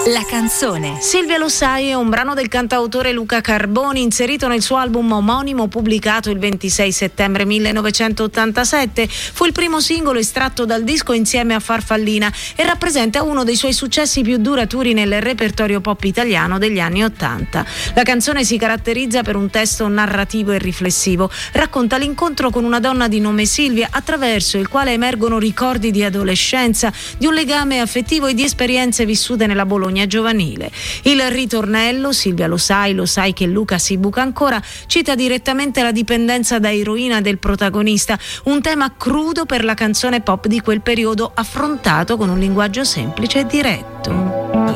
La canzone. Silvia Lo sai è un brano del cantautore Luca Carboni inserito nel suo album omonimo pubblicato il 26 settembre 1987. Fu il primo singolo estratto dal disco insieme a Farfallina e rappresenta uno dei suoi successi più duraturi nel repertorio pop italiano degli anni '80. La canzone si caratterizza per un testo narrativo e riflessivo. Racconta l'incontro con una donna di nome Silvia attraverso il quale emergono ricordi di adolescenza, di un legame affettivo e di esperienze vissute nella Bologna giovanile. Il ritornello Silvia lo sai che Luca si buca ancora cita direttamente la dipendenza da eroina del protagonista, un tema crudo per la canzone pop di quel periodo affrontato con un linguaggio semplice e diretto.